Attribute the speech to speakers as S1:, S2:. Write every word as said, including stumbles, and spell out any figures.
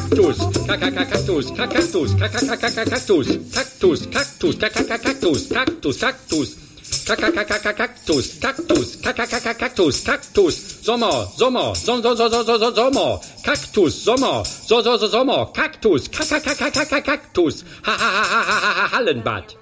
S1: Kaktus, Kaktus, Kaktus, Kaktus, Kaktus, Kaktus, Kaktus, Kaktus, Kaktus. Kaktus, Kaktus, Kaktus, Kaktus, Sommer, Sommer, Sommer, Sommer, Sommer, Kaktus, Sommer, so, so, so, Sommer, Kaktus, Kaktus, Hallenbad.